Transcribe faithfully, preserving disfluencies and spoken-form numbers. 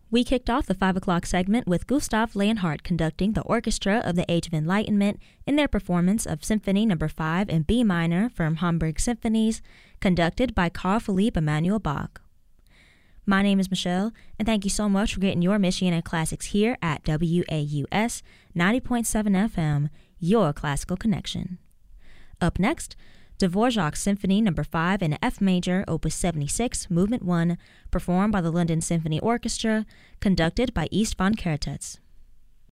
We kicked off the five o'clock segment with Gustav Leonhardt conducting the Orchestra of the Age of Enlightenment in their performance of Symphony Number five in B minor from Hamburg Symphonies, conducted by Carl Philipp Emanuel Bach. My name is Michelle, and thank you so much for getting your Michiana Classics here at W A U S ninety point seven F M, your classical connection. Up next, Dvorak's Symphony Number five in F major, Opus seventy-six, Movement one, performed by the London Symphony Orchestra, conducted by Istvan Kertész.